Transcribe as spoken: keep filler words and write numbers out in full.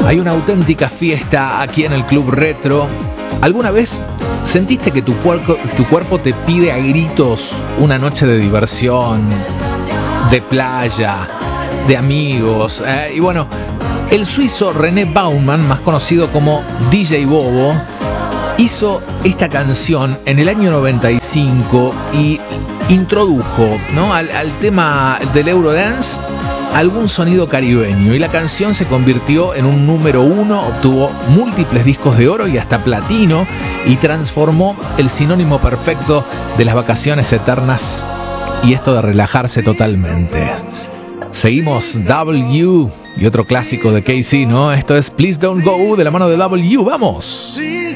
Hay una auténtica fiesta aquí en el Club Retro. ¿Alguna vez sentiste que tu cuerpo, tu cuerpo te pide a gritos una noche de diversión, de playa, de amigos? Eh? Y bueno, el suizo René Baumann, más conocido como D J Bobo, hizo esta canción en el año noventa y cinco y introdujo, ¿no?, al, al tema del Eurodance algún sonido caribeño, y la canción se convirtió en un número uno, obtuvo múltiples discos de oro y hasta platino, y transformó el sinónimo perfecto de las vacaciones eternas y esto de relajarse totalmente. Seguimos W y otro clásico de K C, ¿no? Esto es Please Don't Go de la mano de W. ¡Vamos!